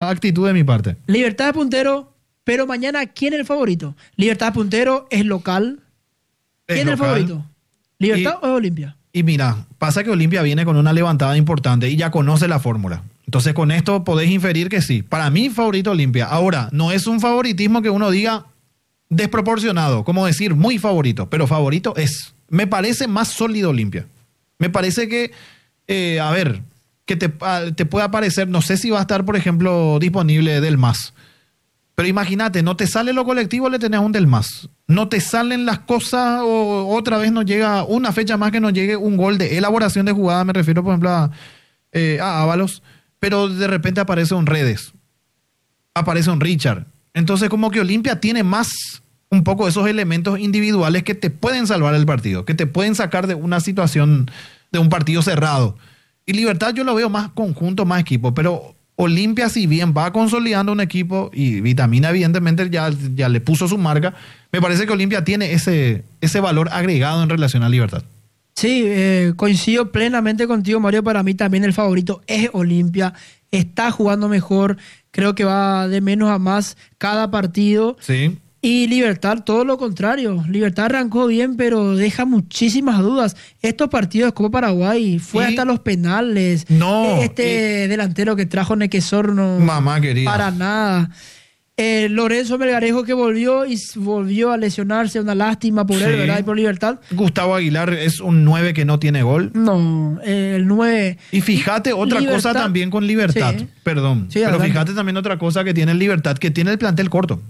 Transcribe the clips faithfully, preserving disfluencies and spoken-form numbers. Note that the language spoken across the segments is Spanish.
actitud de mi parte. Libertad es puntero, pero mañana, ¿quién es el favorito? Libertad es puntero, es local. ¿Quién es, es el favorito? ¿Libertad y, o Olimpia? Y mira, pasa que Olimpia viene con una levantada importante y ya conoce la fórmula. Entonces con esto podés inferir que sí. Para mí, favorito Olimpia. Ahora, no es un favoritismo que uno diga desproporcionado, como decir muy favorito, pero favorito es. Me parece más sólido Olimpia. Me parece que, eh, a ver, que te, te pueda parecer, no sé si va a estar, por ejemplo, disponible Del Mas. Pero imagínate, no te sale lo colectivo, le tenés un Del Mas. No te salen las cosas o otra vez no llega una fecha más que no llegue un gol de elaboración de jugada, me refiero, por ejemplo, a, eh, a Ábalos, pero de repente aparece un Redes, aparece un Richard. Entonces como que Olimpia tiene más un poco esos elementos individuales que te pueden salvar el partido, que te pueden sacar de una situación, de un partido cerrado. Y Libertad yo lo veo más conjunto, más equipo, pero Olimpia, si bien va consolidando un equipo y Vitamina evidentemente ya, ya le puso su marca, me parece que Olimpia tiene ese, ese valor agregado en relación a Libertad. Sí, eh, coincido plenamente contigo, Mario. Para mí también el favorito es Olimpia. Está jugando mejor, creo que va de menos a más cada partido. Sí. Y Libertad, todo lo contrario. Libertad arrancó bien, pero deja muchísimas dudas. Estos partidos de Copa Paraguay fue y hasta los penales. No. Este y... delantero que trajo Nequesor no. Mamá querida. Para nada. Eh, Lorenzo Melgarejo que volvió y volvió a lesionarse, una lástima por sí. él, ¿verdad? Y por Libertad. Gustavo Aguilar es un nueve que no tiene gol. No, eh, el nueve. Y fíjate otra Libertad, cosa también con Libertad. Sí. Perdón. Sí, pero adelante. Fíjate también otra cosa que tiene Libertad, que tiene el plantel corto.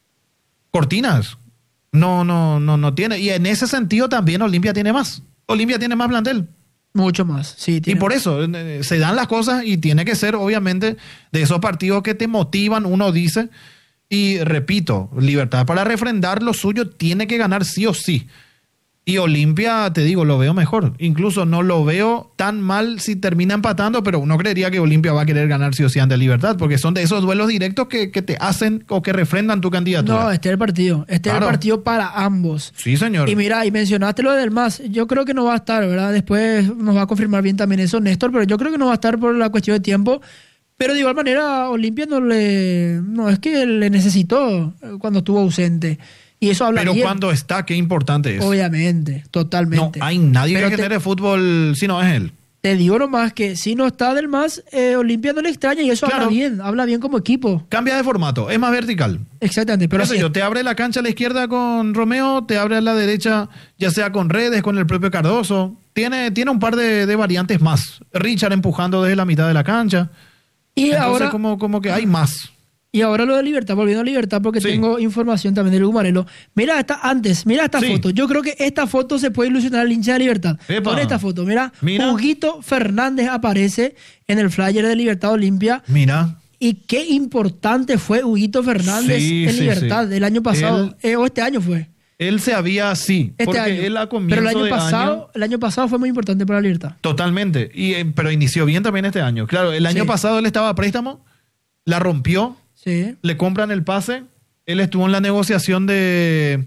Cortinas. No, no, no, no tiene. Y en ese sentido también Olimpia tiene más. Olimpia tiene más plantel. Mucho más, sí. Y por eso eh, se dan las cosas y tiene que ser, obviamente, de esos partidos que te motivan, uno dice. Y repito, Libertad para refrendar lo suyo tiene que ganar sí o sí. Y Olimpia, te digo, lo veo mejor. Incluso no lo veo tan mal si termina empatando, pero uno creería que Olimpia va a querer ganar sí o sí ante Libertad, porque son de esos duelos directos que, que te hacen o que refrendan tu candidatura. No, este es el partido. Este claro. es el partido para ambos. Sí, señor. Y mira, y mencionaste lo del Mas. Yo creo que no va a estar, ¿verdad? Después nos va a confirmar bien también eso, Néstor, pero yo creo que no va a estar por la cuestión de tiempo. Pero de igual manera, Olimpia no le... No, es que le necesitó cuando estuvo ausente. Y eso habla Pero bien. cuando está, qué importante es. Obviamente, totalmente. No hay nadie Pero que te, genere fútbol si no es él. Te digo nomás que si no está Del Mas, eh, Olimpia no le extraña y eso claro. habla bien, habla bien como equipo. Cambia de formato, es más vertical. Exactamente. Pero eso yo, te abre la cancha a la izquierda con Romeo, te abre a la derecha ya sea con Redes, con el propio Cardoso. Tiene, tiene un par de, de variantes más. Richard empujando desde la mitad de la cancha. Y Entonces, ahora como, como que hay más. Y ahora lo de Libertad, volviendo a Libertad, porque sí. tengo información también del Gumarelo. Mira esta, antes, mira esta sí. foto. Yo creo que esta foto se puede ilusionar al hincha de Libertad. Epa. Con esta foto, mira, mira. Huguito Fernández aparece en el flyer de Libertad Olimpia. Mira. Y qué importante fue Huguito Fernández sí, en sí, Libertad sí. el año pasado. Él, eh, o este año fue. Él se había, sí, este porque año. él a comienzo Pero el año de pasado, año, el año pasado fue muy importante para Libertad. Totalmente. Y, eh, pero inició bien también este año. Claro, el año sí. pasado él estaba a préstamo, la rompió. Sí. Le compran el pase. Él estuvo en la negociación de,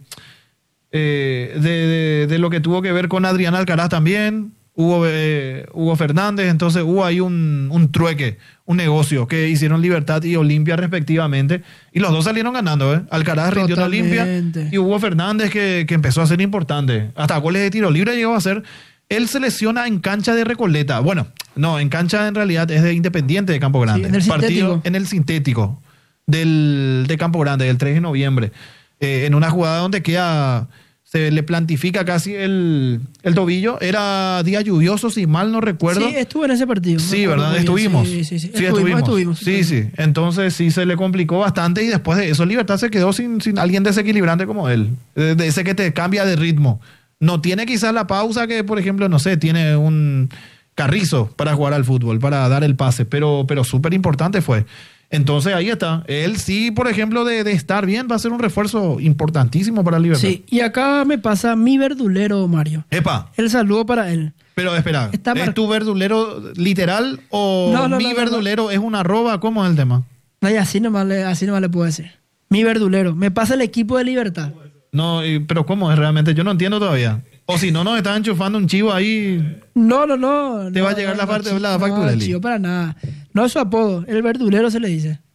eh, de, de, de lo que tuvo que ver con Adrián Alcaraz también. Hugo, eh, Hugo Fernández. Entonces hubo ahí un, un trueque, un negocio que hicieron Libertad y Olimpia respectivamente. Y los dos salieron ganando. ¿eh? Alcaraz rindió en Olimpia. Y Hugo Fernández que, que empezó a ser importante. Hasta goles de tiro libre llegó a hacer. Él se lesiona en cancha de Recoleta. Bueno, no, en cancha en realidad es de Independiente de Campo Grande. Sí, en el Partido sintético. En el sintético. Del, de Campo Grande, del tres de noviembre, eh, en una jugada donde queda, se le plantifica casi el, el tobillo. Era día lluvioso, si mal no recuerdo. Sí, estuve en ese partido. Sí, no ¿verdad? Estuvimos. Sí, sí, sí. sí estuvimos, estuvimos. estuvimos. Sí, sí. Entonces sí se le complicó bastante y después de eso Libertad se quedó sin, sin alguien desequilibrante como él, de, de ese que te cambia de ritmo. No tiene quizás la pausa que, por ejemplo, no sé, tiene un Carrizo para jugar al fútbol, para dar el pase, pero, pero súper importante fue. Entonces ahí está. Él sí, por ejemplo, de, de estar bien, va a ser un refuerzo importantísimo para Libertad. Sí, y acá me pasa mi verdulero, Mario. Epa. El saludo para él. Pero espera, Está ¿es mar... tu verdulero literal o no, no, mi no, no, verdulero no. es una arroba? ¿Cómo es el tema? No, y así nomás, le, así nomás le puedo decir. Mi verdulero. Me pasa el equipo de Libertad. No, pero ¿cómo es realmente? Yo no entiendo todavía. O si no, nos están enchufando un chivo ahí. No, no, no. Te no, va a llegar no, la, parte, no, la factura. No, chivo para nada. No es su apodo. El verdulero se le dice.